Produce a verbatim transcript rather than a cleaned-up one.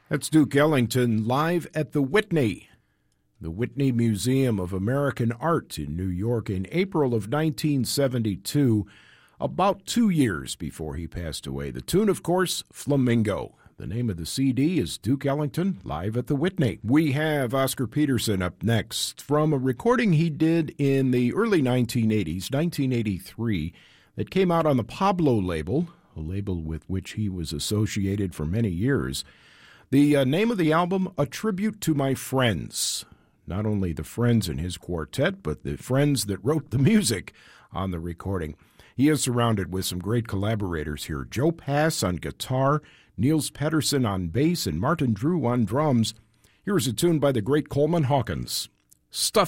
That's Duke Ellington live at the Whitney, the Whitney Museum of American Art in New York in April of nineteen seventy-two, about two years before he passed away. The tune, of course, Flamingo. The name of the C D is Duke Ellington live at the Whitney. We have Oscar Peterson up next from a recording he did in the early nineteen eighties, nineteen eighty-three, that came out on the Pablo label, a label with which he was associated for many years. The uh, name of the album, A Tribute to My Friends. Not only the friends in his quartet, but the friends that wrote the music on the recording. He is surrounded with some great collaborators here. Joe Pass on guitar, Niels Pedersen on bass, and Martin Drew on drums. Here's a tune by the great Coleman Hawkins, Stuff